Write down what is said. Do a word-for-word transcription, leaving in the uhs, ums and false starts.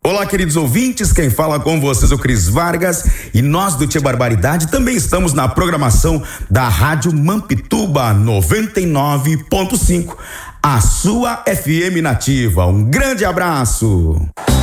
Olá, queridos ouvintes, quem fala com vocês é o Cris Vargas e nós do Tia Barbaridade também estamos na programação da Rádio Mampituba noventa e nove ponto cinco, a sua F M nativa. Um grande abraço.